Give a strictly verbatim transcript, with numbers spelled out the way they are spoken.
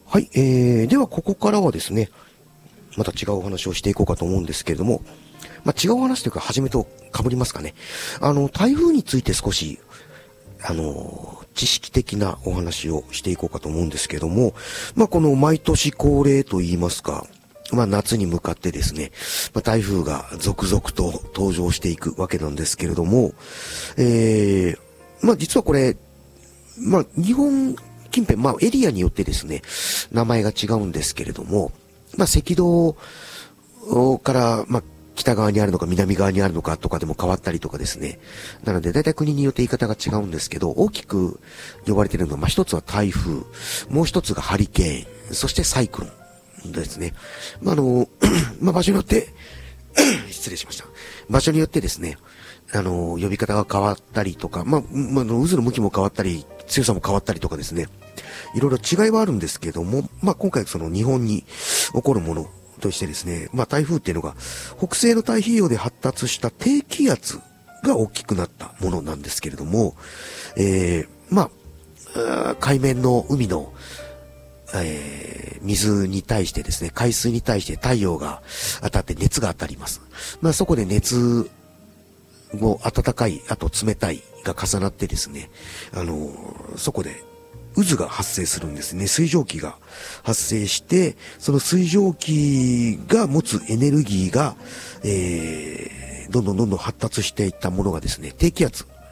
はい、えー、ではここからはですね、また違うお話をしていこうかと思うんですけれども、まあ、違うお話というか、初めと被りますかね。あの、台風について少し、あの、知識的なお話をしていこうかと思うんですけれども、まあ、この毎年恒例と言いますか、まあ、夏に向かってですね、まあ、台風が続々と登場していくわけなんですけれども、えー、まあ、実はこれ、まあ、日本近辺、まあ、エリアによってですね、名前が違うんですけれども、まあ、赤道から、まあ、北側にあるのか南側にあるのかとかでも変わったりとかですね。なので、だいたい国によって言い方が違うんですけど、大きく呼ばれているのは、まあ、一つは台風、もう一つがハリケーン、そしてサイクロンですね。まあ、あの、まあ、場所によって、失礼しました。場所によってですね、あの、呼び方が変わったりとか、まあ、まあ、渦の向きも変わったり、強さも変わったりとかですね、いろいろ違いはあるんですけども、まあ、今回その日本に起こるものとしてですね、まあ、台風っていうのが、北西の太平洋で発達した低気圧が大きくなったものなんですけれども、えー、まあ、海面の海の、えー、水に対してですね、海水に対して太陽が当たって熱が当たります。まあ、そこで熱もう暖かい、あと冷たいが重なってですね、あのー、そこで渦が発生するんですね。水蒸気が発生して、その水蒸気が持つエネルギーが、えー、どんどんどんどん発達していったものがですね、低気圧